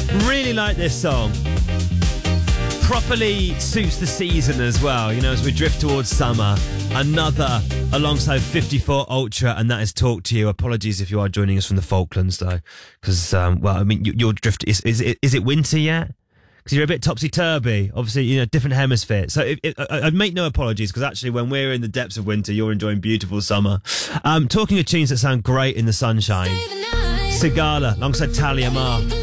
Really like this song. Properly suits the season as well, you know, as we drift towards summer. Another alongside 54 Ultra, and that is Talk to You. Apologies if you are joining us from the Falklands, though, because, well, I mean, your drift is it winter yet? Because you're a bit topsy-turvy. Obviously, you know, different hemisphere. So I'd make no apologies, because actually when we're in the depths of winter, you're enjoying beautiful summer. Talking of tunes that sound great in the sunshine. Sigala alongside Talia Mar.